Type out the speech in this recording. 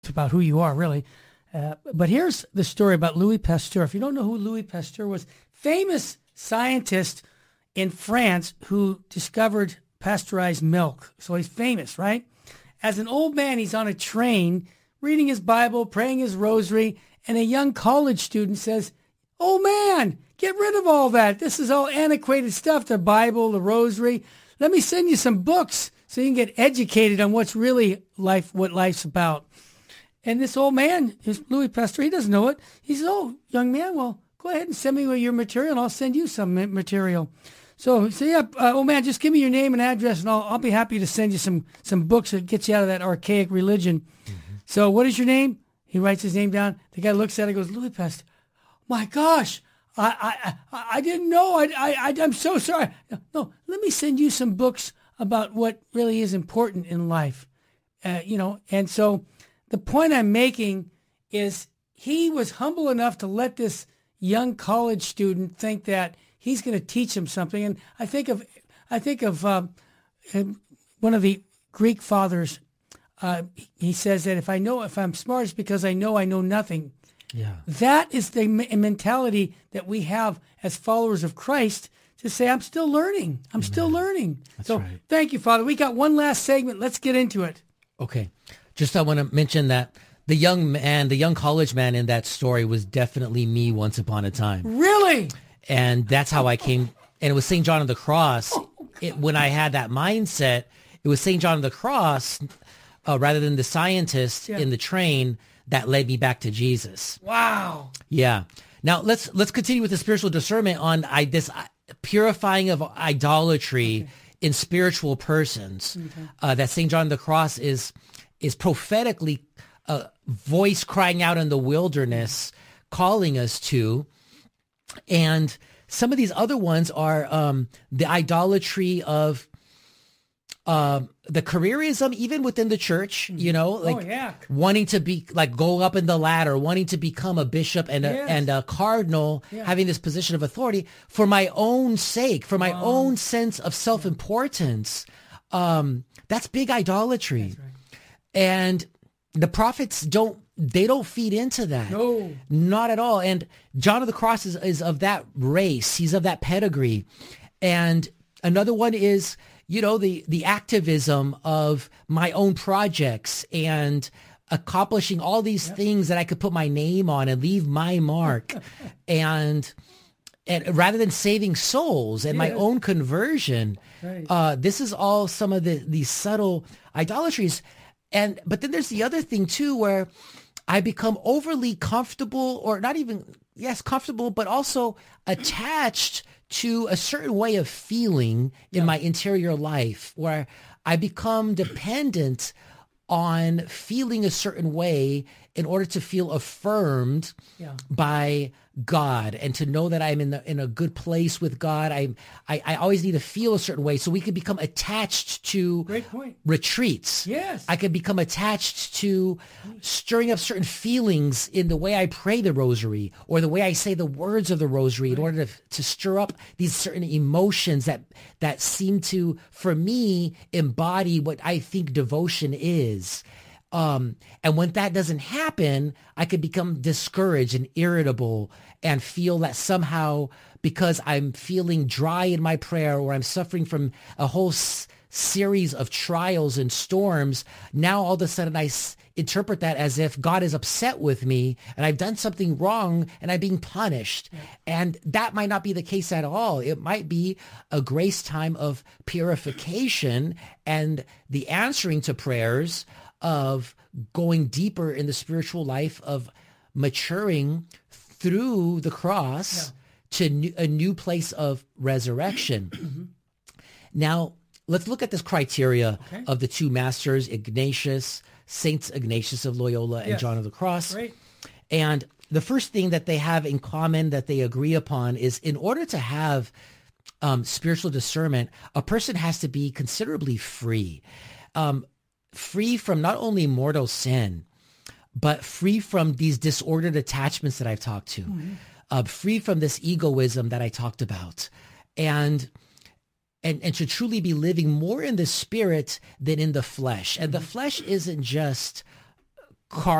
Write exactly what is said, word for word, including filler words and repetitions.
about who you are, really. Uh, but here's the story about Louis Pasteur. If you don't know who Louis Pasteur was, famous scientist in France who discovered pasteurized milk. So he's famous, right? As an old man, he's on a train reading his Bible, praying his rosary, and a young college student says, "Oh man, get rid of all that. This is all antiquated stuff, the Bible, the rosary. Let me send you some books so you can get educated on what's really life, what life's about." And this old man, is Louis Pasteur, he doesn't know it. He says, "Oh, young man, well, go ahead and send me your material, and I'll send you some material." So he said, "Yeah, uh, old man, just give me your name and address, and I'll, I'll be happy to send you some, some books that get you out of that archaic religion." Mm-hmm. So what is your name? He writes his name down. The guy looks at it and goes, "Louis Pasteur. My gosh, I, I, I, I didn't know. I, I, I'm so sorry. No, let me send you some books about what really is important in life." Uh, you know, and so the point I'm making is he was humble enough to let this young college student think that he's going to teach him something. And I think of, I think of uh, one of the Greek fathers. Uh, he says that if I know, if I'm smart, it's because I know I know nothing. Yeah. That is the mentality that we have as followers of Christ, to say, I'm still learning. I'm Amen. still learning. That's so right. Thank you, Father. We got one last segment. Let's get into it. Okay. Just I want to mention that the young man, the young college man in that story was definitely me once upon a time. Really? And that's how I came. And it was Saint John of the Cross. Oh, it, when I had that mindset, it was Saint John of the Cross uh, rather than the scientist yeah. in the train that led me back to Jesus. Wow. Yeah. Now let's let's continue with the spiritual discernment on I, this uh, purifying of idolatry okay. in spiritual persons. Okay. Uh, that Saint John of the Cross is is prophetically a voice crying out in the wilderness, calling us to. And some of these other ones are um, the idolatry of uh, the careerism, even within the church, you know, like oh, yeah. wanting to be like go up in the ladder, wanting to become a bishop and a, yes. and a cardinal, yeah. having this position of authority for my own sake, for my wow. own sense of self-importance. Um, that's big idolatry. That's right. And the prophets don't, they don't feed into that. No. Not at all. And John of the Cross is, is of that race. He's of that pedigree. And another one is, you know, the, the activism of my own projects and accomplishing all these yep. things that I could put my name on and leave my mark. and and rather than saving souls and yes. my own conversion, right. uh, this is all some of the these subtle idolatries. And but then there's the other thing too, where I become overly comfortable, or not even yes comfortable, but also attached to a certain way of feeling in yeah. my interior life, where I become dependent on feeling a certain way in order to feel affirmed yeah. by God and to know that I'm in the, in a good place with God. I, I I always need to feel a certain way, so we could become attached to Great point. retreats. Yes. I could become attached to stirring up certain feelings in the way I pray the rosary or the way I say the words of the rosary right. in order to, to stir up these certain emotions that that seem to, for me, embody what I think devotion is. Um, and when that doesn't happen, I could become discouraged and irritable and feel that somehow because I'm feeling dry in my prayer or I'm suffering from a whole s- series of trials and storms, now all of a sudden I s- interpret that as if God is upset with me and I've done something wrong and I'm being punished. Yeah. And that might not be the case at all. It might be a grace time of purification and the answering to prayers of going deeper in the spiritual life, of maturing through the cross yeah. to new, a new place of resurrection. mm-hmm. Now, let's look at this criteria okay. of the two masters, Ignatius, Saints Ignatius of Loyola and yes. John of the Cross. Right. And the first thing that they have in common that they agree upon is in order to have um, spiritual discernment, a person has to be considerably free. Um, free from not only mortal sin, but free from these disordered attachments that I've talked to, mm-hmm. uh, free from this egoism that I talked about, and and and to truly be living more in the spirit than in the flesh. And mm-hmm. the flesh isn't just car